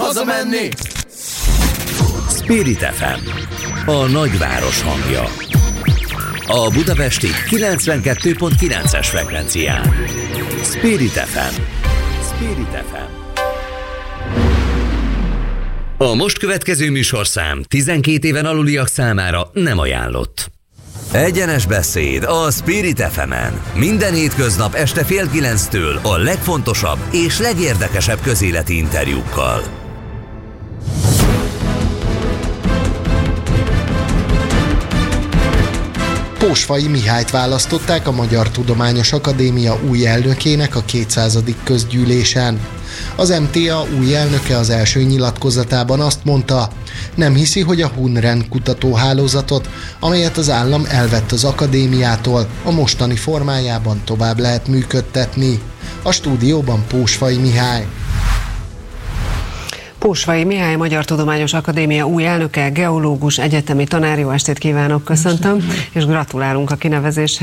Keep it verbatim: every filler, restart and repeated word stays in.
hazamenni! Spirit ef em, a nagyváros hangja. A budapesti kilencvenkettő pont kilences frekvencián. Spirit ef em. Spirit ef em. A most következő műsorszám tizenkét éven aluliak számára nem ajánlott. Egyenes beszéd a Spirit ef emen. Minden hétköznap este fél kilenctől a legfontosabb és legérdekesebb közéleti interjúkkal. Pósfai Mihályt választották a Magyar Tudományos Akadémia új elnökének a kétszázadik közgyűlésen. Az em té á új elnöke az első nyilatkozatában azt mondta, nem hiszi, hogy a Hunren kutatóhálózatot, amelyet az állam elvett az akadémiától, a mostani formájában tovább lehet működtetni. A stúdióban Pósfai Mihály. Pósfai Mihály, Magyar Tudományos Akadémia új elnöke, geológus, egyetemi tanár. Jó estét kívánok, köszöntöm, és gratulálunk a kinevezéshez.